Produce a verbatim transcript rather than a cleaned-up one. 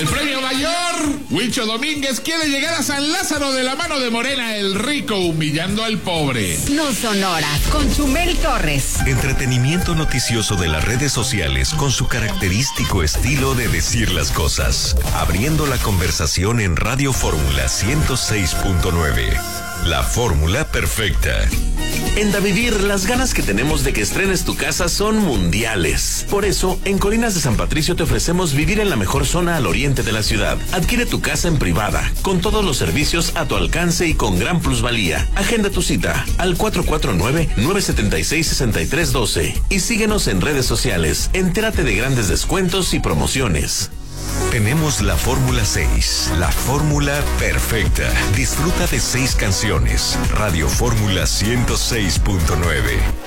El premio mayor, Huicho Domínguez quiere llegar a San Lázaro de la mano de Morena el Rico, humillando al pobre. No Sonora, con Chumel Torres. Entretenimiento noticioso de las redes sociales con su característico estilo de decir las cosas. Abriendo la conversación en Radio Fórmula ciento seis punto nueve. La fórmula perfecta. En Davivir, las ganas que tenemos de que estrenes tu casa son mundiales. Por eso, en Colinas de San Patricio te ofrecemos vivir en la mejor zona al oriente de la ciudad. Adquiere tu casa en privada, con todos los servicios a tu alcance y con gran plusvalía. Agenda tu cita al cuatro cuatro nueve, nueve siete seis, seis tres uno dos y síguenos en redes sociales. Entérate de grandes descuentos y promociones. Tenemos la Fórmula seis, la fórmula perfecta. Disfruta de seis canciones. Radio Fórmula ciento seis punto nueve.